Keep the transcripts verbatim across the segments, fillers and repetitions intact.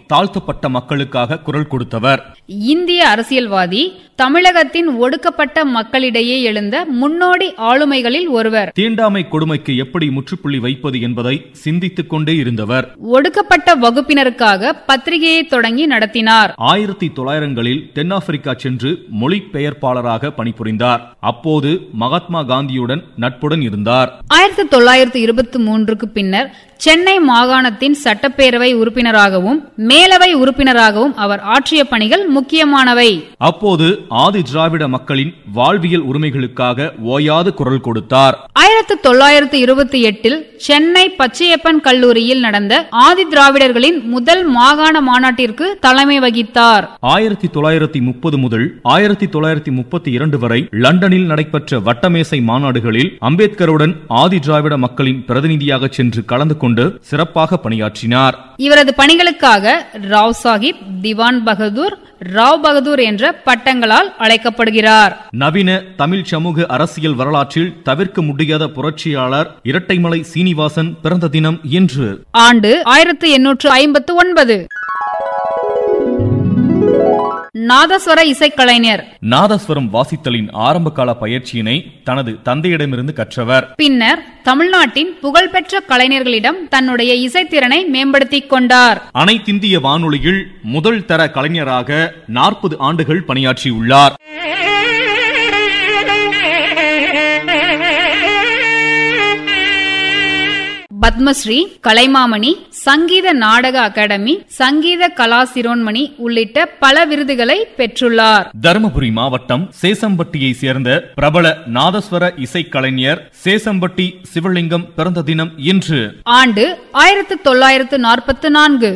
தாழ்த்தப்பட்ட மக்களுக்காக குரல் கொடுத்தவர். இந்திய அரசியல்வாதி, தமிழகத்தின் ஒடுக்கப்பட்ட மக்களிடையே எழுந்த முன்னோடி ஆளுமைகளில் ஒருவர். தீண்டாமை கொடுமைக்கு எப்படி முற்றுப்புள்ளி வைப்பது என்பதை சிந்தித்துக் கொண்டே இருந்தவர். ஒடுக்கப்பட்ட வகுப்பினருக்காக பத்திரிகையை தொடங்கி நடத்தினார். ஆயிரத்தி தொள்ளாயிரங்களில் தென்னாப்பிரிக்கா சென்று மொழிபெயர்ப்பாளராக பணிபுரிந்தார். அப்போது மகாத்மா காந்தியுடன் நட்புடன் இருந்தார். ஆயிரத்தி தொள்ளாயிரத்தி இருபத்தி மூன்றுக்கு பின்னர் சென்னை மாகாணத்தின் சட்டப்பேரவை உறுப்பினராகவும் மேலவை உறுப்பினராகவும் அவர் ஆற்றிய பணிகள் முக்கியமானவை. அப்போது ஆதி திராவிட மக்களின் வாழ்வியல் உரிமைகளுக்காக ஓயாது குரல் கொடுத்தார். ஆயிரத்தி தொள்ளாயிரத்தி இருபத்தி எட்டில் சென்னை பச்சையப்பன் கல்லூரியில் நடந்த ஆதி திராவிடர்களின் முதல் மாகாண மாநாட்டிற்கு தலைமை வகித்தார். ஆயிரத்தி தொள்ளாயிரத்தி முப்பது முதல் ஆயிரத்தி தொள்ளாயிரத்தி முப்பத்தி இரண்டு வரை லண்டனில் நடைபெற்ற வட்டமேசை மாநாடுகளில் அம்பேத்கருடன் ஆதி திராவிட மக்களின் பிரதிநிதியாக சென்று கலந்து கொண்டு சிறப்பாக பணியாற்றினார். இவரது பணிகளுக்காக ராவ் சாஹிப், திவான் பகதூர், ராவ் பகதூர் என்ற பட்டங்களால் அழைக்கப்படுகிறார். நவீன தமிழ் சமூக அரசியல் வரலாற்றில் தவிர்க்க முடியாத புரட்சியாளர் இரட்டைமலை சீனிவாசன் பிறந்த தினம் இன்று. ஆண்டு ஆயிரத்தி எண்ணூற்று ஐம்பத்தி ஒன்பது. நாதஸ்வர இசைக்கலைஞர். நாதஸ்வரம் வாசித்தலின் ஆரம்ப கால பயிற்சியினை தனது தந்தையிடமிருந்து கற்றவர். பின்னர் தமிழ்நாட்டின் புகழ்பெற்ற கலைஞர்களிடம் தன்னுடைய இசைத்திறனை மேம்படுத்திக் கொண்டார். அனைத்திந்திய வானொலியில் முதல் தர கலைஞராக நாற்பது ஆண்டுகள் பணியாற்றியுள்ளார். பத்மஸ்ரீ, கலைமாமணி, சங்கீத நாடக அகாடமி, சங்கீத கலா சிரோன்மணி உள்ளிட்ட பல விருதுகளை பெற்றுள்ளார். தருமபுரி மாவட்டம் சேசம்பட்டியை சேர்ந்த பிரபல நாதஸ்வர இசைக்கலைஞர் சேசம்பட்டி சிவலிங்கம் பிறந்த தினம் இன்று. ஆண்டு ஆயிரத்தி தொள்ளாயிரத்து நாற்பத்தி நான்கு.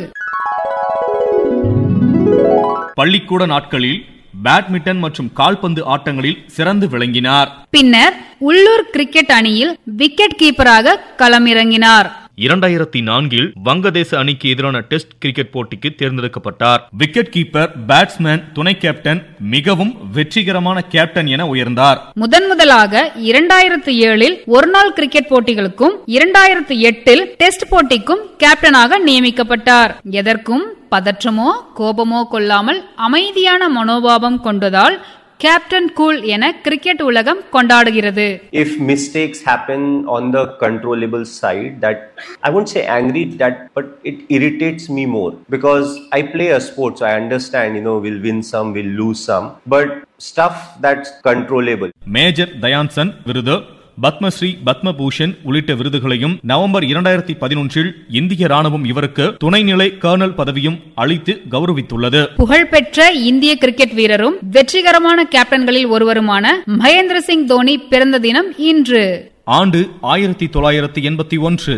பள்ளிக்கூட நாட்களில் பேட்மிண்டன் மற்றும் கால்பந்து ஆட்டங்களில் சிறந்து விளங்கினார். பின்னர் உள்ளூர் கிரிக்கெட் அணியில் விக்கெட் கீப்பராக களமிறங்கினார். இரண்டாயிரத்தி நான்கில் வங்கதேச அணிக்கு எதிரான டெஸ்ட் கிரிக்கெட் போட்டிக்கு தேர்ந்தெடுக்கப்பட்டார். விக்கெட் கீப்பர், பேட்ஸ்மேன், துணை கேப்டன், மிகவும் வெற்றிகரமான கேப்டன் என உயர்ந்தார். முதன் முதலாக இரண்டாயிரத்தி ஏழில் ஒருநாள் கிரிக்கெட் போட்டிகளுக்கும் இரண்டாயிரத்தி எட்டில் டெஸ்ட் போட்டிக்கும் கேப்டனாக நியமிக்கப்பட்டார். எதற்கும் பதற்றமோ கோபமோ கொள்ளாமல் அமைதியான மனோபாவம் கொண்டதால் கேப்டன் கூல் என கிரிக்கெட் உலகம் கொண்டாடுகிறது. If mistakes happen on the controllable side, that I won't say angry, that but it irritates me more because I play a sport, so I understand, you know, we'll win some, we'll lose some, but stuff that's controllable. Major தயான்சன் விருது, பத்மஸ்ரீ, பத்மபூஷன் உள்ளிட்ட விருதுகளையும் November இரண்டாயிரத்தி பதினொன்றில் இந்திய ராணுவம் இவருக்கு துணைநிலை kernel பதவியும் அளித்து கௌரவித்துள்ளது. புகழ்பெற்ற இந்திய கிரிக்கெட் வீரரும் வெற்றிகரமான கேப்டன்களில் ஒருவருமான மகேந்திர சிங் தோனி பிறந்த தினம் இன்று. ஆண்டு ஆயிரத்தி தொள்ளாயிரத்தி எண்பத்தி ஒன்று.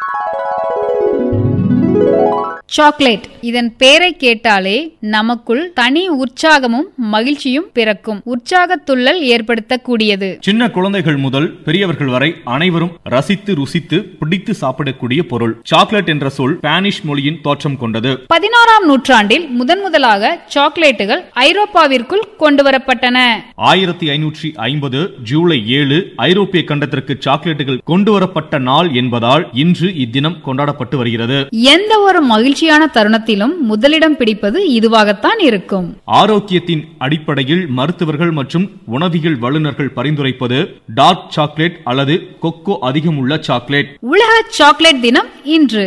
சாக்லேட். இதன் பெயரை கேட்டாலே நமக்குள் தனி உற்சாகமும் மகிழ்ச்சியும் பிறக்கும். உற்சாக துள்ளல் ஏற்படுத்தக்கூடியது. சின்ன குழந்தைகள் முதல் பெரியவர்கள் வரை அனைவரும் ரசித்து ருசித்து பிடித்து சாப்பிடக்கூடிய பொருள். சாக்லேட் என்ற சொல் ஸ்பானிஷ் மொழியின் தோற்றம் கொண்டது. பதினாறாம் நூற்றாண்டில் முதன் முதலாக சாக்லேட்டுகள் ஐரோப்பாவிற்குள் கொண்டுவரப்பட்டன. ஆயிரத்தி ஐநூற்றி ஐம்பது ஜூலை ஏழு ஐரோப்பிய கண்டத்திற்கு சாக்லேட்டுகள் கொண்டுவரப்பட்ட நாள் என்பதால் இன்று இத்தினம் கொண்டாடப்பட்டு வருகிறது. எந்த ஒரு மகிழ்ச்சியான தருணத்திலும் முதலிடம் பிடிப்பது இதுவாகத்தான் இருக்கும். ஆரோக்கியத்தின் அடிப்படையில் மருத்துவர்கள் மற்றும் உணவியல் வல்லுநர்கள் பரிந்துரைப்பது டார்க் சாக்லேட் அல்லது கொக்கோ அதிகம் உள்ள சாக்லேட். உலக சாக்லேட் தினம் இன்று.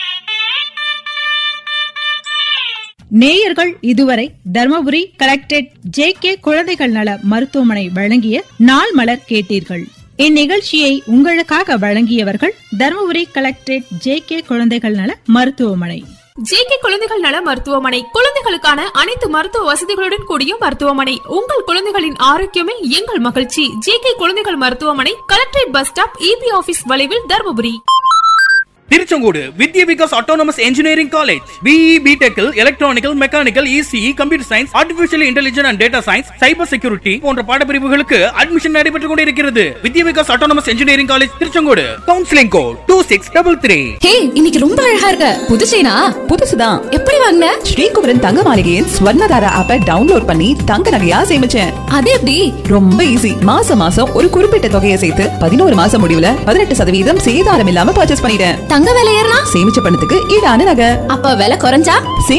நேயர்கள் இதுவரை தர்மபுரி கலெக்டரேட் ஜே கே குழந்தைகள் நல மருத்துவமனை வழங்கிய நாள் மலர் கேட்டீர்கள். இந்நிகழ்ச்சியை உங்களுக்காக வழங்கியவர்கள் தர்மபுரி கலெக்டரேட் ஜே கே குழந்தைகள் நல மருத்துவமனை. ஜே கே குழந்தைகள் நல மருத்துவமனை குழந்தைகளுக்கான அனைத்து மருத்துவ வசதிகளுடன் கூடிய மருத்துவமனை. உங்கள் குழந்தைகளின் ஆரோக்கியமே எங்கள் மகிழ்ச்சி. ஜே கே குழந்தைகள் மருத்துவமனை, collectorate bus stop, EB office வளைவில், தர்மபுரி. திருச்செங்கோடு வித்யா Vikas autonomous engineering college. BE, பிடெக்கில் electronical, mechanical, ECE, computer science, artificial intelligence and data science, cyber security போன்ற பாடப்பிரிவுகளுக்கு அட்மிஷன் நடைபெற்றுக் கொண்டிருக்கிறது. வித்யா Vikas autonomous engineering college, Tiruchengode. Counselling code two six double three. ஹே, இன்னைக்கு ரொம்ப அழகா இருக்க. புதுசேனா? புதுசுதான். எப்படி வாங்கின? ஸ்ரீகுமரன் தங்க மாளிகையின் ஸ்வர்ணதாரா ஆப்பை டவுன்லோட் பண்ணி தங்க நகையா சேமிச்சேன். அது எப்படி? ரொம்ப ஈஸி. மாசம் மாசம் ஒரு குறிப்பிட்ட தொகையை சேர்த்து பதினோரு மாசம் முடிவுல பதினெட்டு சதவீதம் சேதாரம் இல்லாம பர்ச்சேஸ் பண்ணிட்டேன். தங்க விலை ஏறனா சேமிச்ச பணத்துக்கு ஈடான நகை. அப்ப விலை குறைஞ்சா